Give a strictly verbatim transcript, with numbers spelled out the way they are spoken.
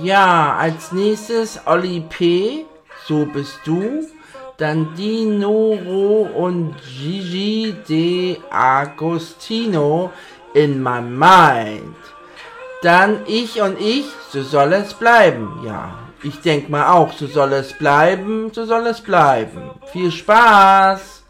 Ja, als nächstes Olli P., so bist du. Dann Dinoro und Gigi de Agostino, in my mind. Dann ich und ich, so soll es bleiben. Ja, ich denk mal auch, so soll es bleiben, so soll es bleiben. Viel Spaß!